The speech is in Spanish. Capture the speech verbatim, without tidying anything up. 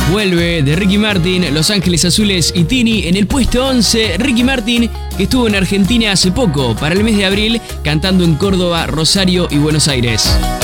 Vuelve de Ricky Martin, Los Ángeles Azules y Tini. En el puesto once, Ricky Martin, que estuvo en Argentina hace poco, para el mes de abril, cantando en Córdoba, Rosario y Buenos Aires.